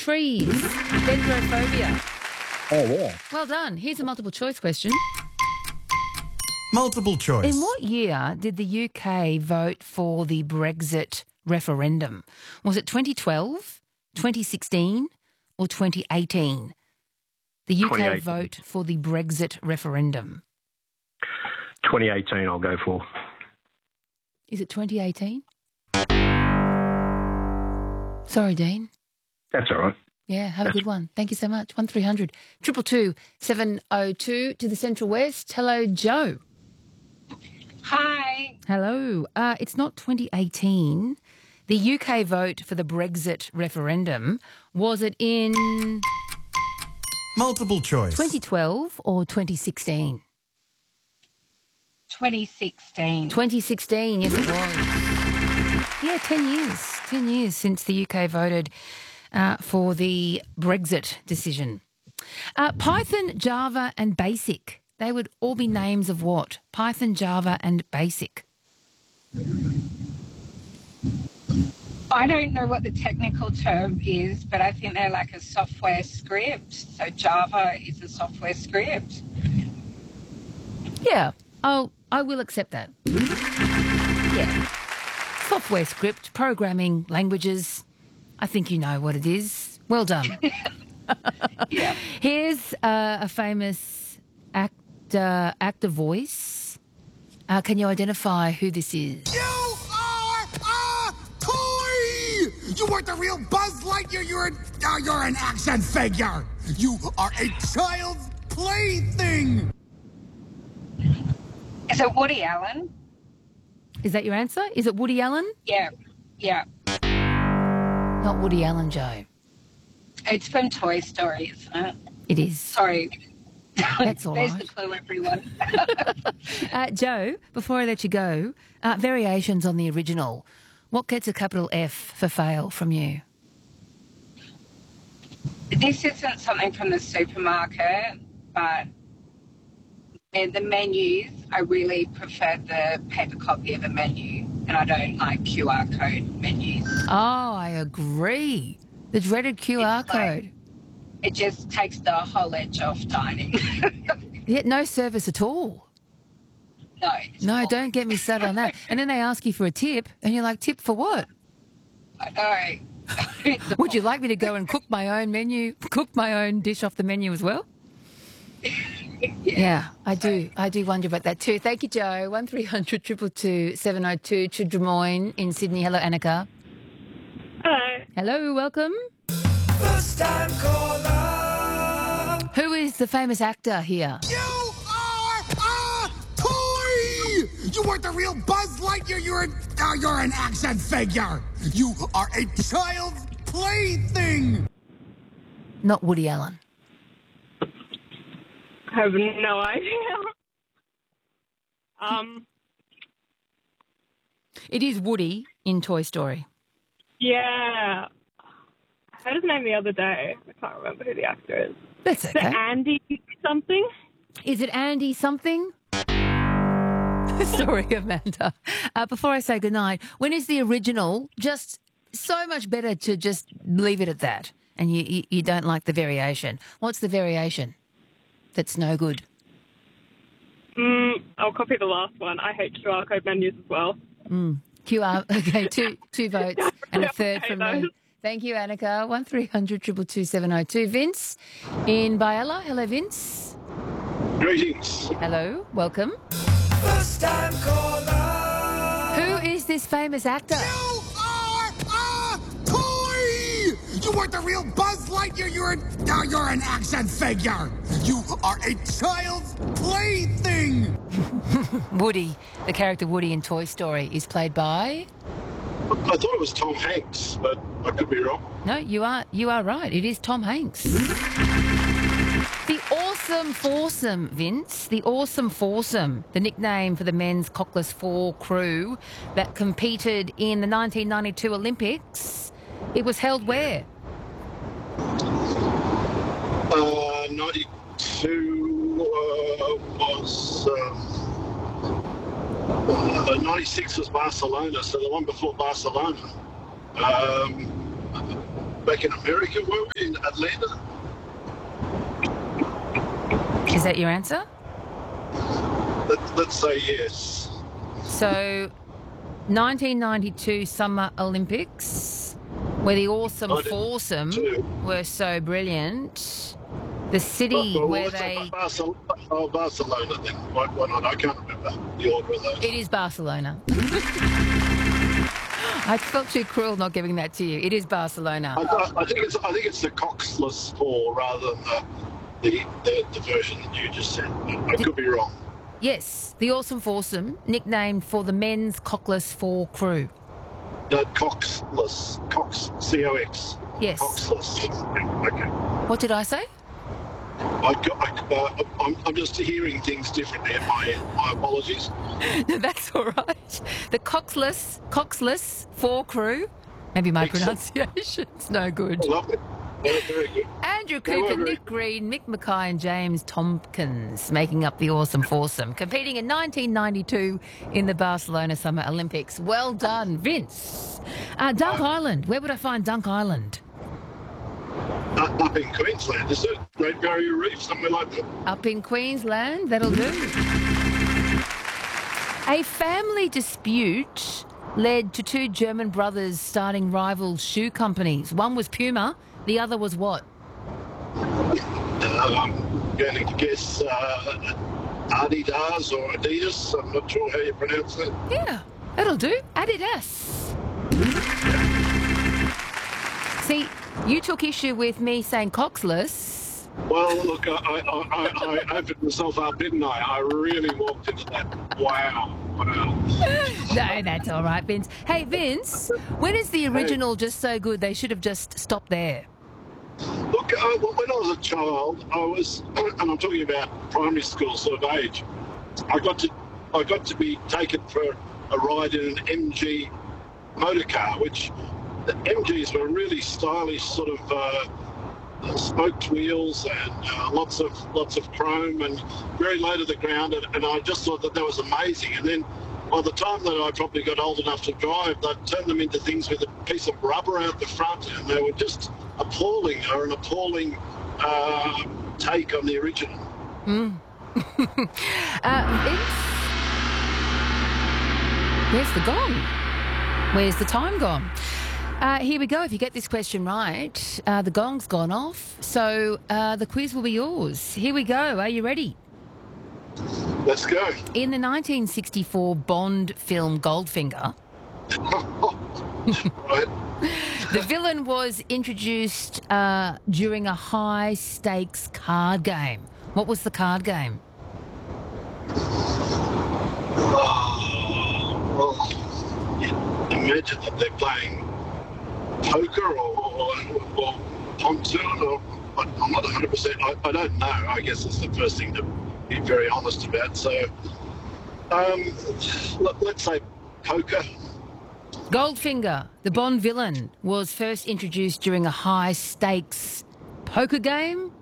trees. Dendrophobia. Oh, wow. Well done. Here's a multiple choice question. Multiple choice. In what year did the UK vote for the Brexit referendum? Was it 2012, 2016 or 2018? The UK 2018. vote for the Brexit referendum. 2018 I'll go for. Is it 2018? Sorry, Dean. That's all right. Yeah, have a good one. Thank you so much. 1300 222 702 to the Central West. Hello, Joe. Hi. Hello. It's not 2018. The UK vote for the Brexit referendum, was it in Multiple choice. 2012 or 2016? 2016. 2016, yes it was. Yeah, 10 years. 10 years since the UK voted for the Brexit decision. Python, Java and BASIC. They would all be names of what? Python, Java and BASIC. I don't know what the technical term is, but I think they're like a software script. So Java is a software script. Yeah, I will accept that. Yeah. Software script, programming languages. I think you know what it is. Well done. Yeah. Here's a famous actor voice. Can you identify who this is? You are a toy! You weren't the real Buzz Lightyear. You're an action figure. You are a child's plaything. Is it Woody Allen? Is that your answer? Is it Woody Allen? Yeah. Yeah. Not Woody Allen, Joe. It's from Toy Story, isn't it? It is. Sorry. That's all There's right. the clue, everyone. Joe, before I let you go, variations on the original. What gets a capital F for fail from you? This isn't something from the supermarket, but in the menus, I really prefer the paper copy of a menu, and I don't like QR code menus. Oh, I agree. The dreaded QR It's like- code. It just takes the whole edge off dining. Yeah, no service at all. No. No, don't get me started on that. And then they ask you for a tip, and you're like, tip for what? I know. Would you like me to go and cook my own menu, cook my own dish off the menu as well? Yeah, I do. I do wonder about that too. Thank you, Joe. 1300 222 702 to Des Moines in Sydney. Hello, Annika. Hello. Hello, welcome. First time caller. Who is the famous actor here? You are a toy. You weren't the real Buzz Lightyear. You're an action figure. You are a child's plaything. Not Woody Allen. I have no idea. It is Woody in Toy Story. Yeah. I heard his name the other day. I can't remember who the actor is. That's Is it okay. Andy something? Is it Andy something? Sorry, Amanda. Before I say goodnight, when is the original? Just so much better to just leave it at that, and you don't like the variation. What's the variation that's no good? I'll copy the last one. I hate QR code menus as well. QR. Okay, two votes and a third Okay, from those. me. Thank you, Annika. 1300 222 702. Vince in Biella. Hello, Vince. Greetings. Hello, welcome. First time caller. Who is this famous actor? You are a toy. You weren't the real Buzz Lightyear. You're an action figure. You are a child's plaything. Woody, the character Woody in Toy Story, is played by... I thought it was Tom Hanks, but I could be wrong. No, you are right. It is Tom Hanks. The Awesome Foursome, Vince. The Awesome Foursome, the nickname for the men's Cockless Four crew that competed in the 1992 Olympics. It was held where? 92 was... 96 was Barcelona, so the one before Barcelona. back in America, were we, in Atlanta? Is that your answer? Let's say yes. So, 1992 Summer Olympics, where the awesome foursome 92. were so brilliant. The city where let's say they... Barcelona then. Why not? I can't remember the order of those. It is Barcelona. I felt too cruel not giving that to you. It is Barcelona. I think it's the Coxless Four rather than the version that you just said. I could be wrong. Yes, the awesome foursome, nicknamed for the men's cockless four crew. No, Coxless. Cox. Yes. Coxless. Okay. What did I say? I'm just hearing things differently at my end. My apologies. No, that's all right. The coxless four crew. Maybe my pronunciation's no good. Lovely. Yeah, very good. Andrew Cooper, Nick Green, Mick Mackay and James Tompkins making up the awesome foursome, competing in 1992 in the Barcelona Summer Olympics. Well done, Vince. Dunk Island. Where would I find Dunk Island? Up in Queensland, is it? Great Barrier Reef, somewhere like that. Up in Queensland, that'll do. A family dispute led to two German brothers starting rival shoe companies. One was Puma, the other was what? I'm going to guess Adidas or Adidas. I'm not sure how you pronounce that. Yeah, that'll do. Adidas. See, you took issue with me saying coxless. Well, look, I opened myself up, didn't I? I really walked into that. Wow. No, that's all right, Vince. Hey, Vince, when is the original just so good they should have just stopped there? Look, when I was a child, and I'm talking about primary school sort of age, I got to be taken for a ride in an MG motor car, which the MGs were really stylish, sort of smoked wheels and lots of chrome and very low to the ground, and I just thought that was amazing. And then by the time that I probably got old enough to drive, they'd turn them into things with a piece of rubber out the front, and they were just appalling. They were an appalling take on the original. Where's the gong? Where's the time gone? Here we go. If you get this question right, the gong's gone off, so the quiz will be yours. Here we go. Are you ready? Let's go. In the 1964 Bond film Goldfinger, Right. the villain was introduced during a high-stakes card game. What was the card game? Well, imagine that they're playing poker or pontoon, or I'm not 100%. I don't know. I guess it's the first thing to be very honest about. So let's say poker. Goldfinger, the Bond villain, was first introduced during a high-stakes poker game.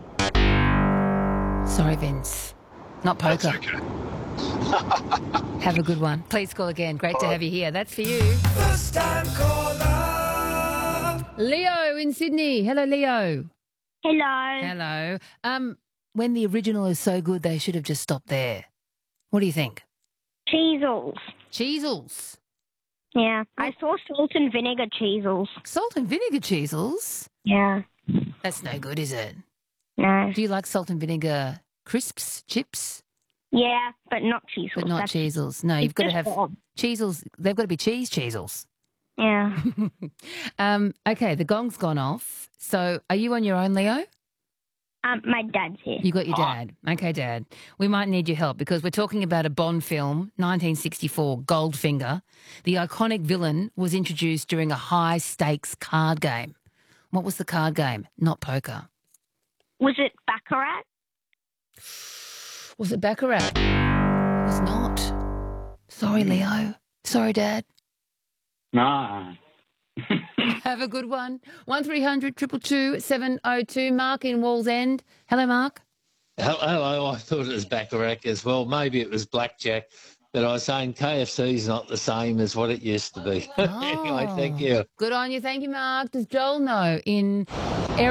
Sorry, Vince. Not poker. That's okay. Have a good one. Please call again. Great to have you here. That's for you. First time caller. Leo in Sydney. Hello, Leo. Hello. Hello. When the original is so good, they should have just stopped there. What do you think? Cheezels. Cheezels. Yeah. I saw salt and vinegar cheezels. Salt and vinegar cheezels? Yeah. That's no good, is it? No. Do you like salt and vinegar crisps, chips? Yeah, but not cheezels. But not cheezels. No, you've got to have cheezels. They've got to be cheese cheezels. Yeah. Okay, the gong's gone off. So are you on your own, Leo? My dad's here. You got your dad. Okay, Dad. We might need your help because we're talking about a Bond film, 1964, Goldfinger. The iconic villain was introduced during a high-stakes card game. What was the card game? Not poker. Was it Baccarat? Was it Baccarat? It was not. Sorry, Leo. Sorry, Dad. Nah. Have a good one. 1300 222 702. Mark in Walls End. Hello, Mark. Hello, I thought it was Baccarat as well. Maybe it was blackjack. But I was saying KFC's not the same as what it used to be. Anyway, thank you. Good on you. Thank you, Mark. Does Joel know in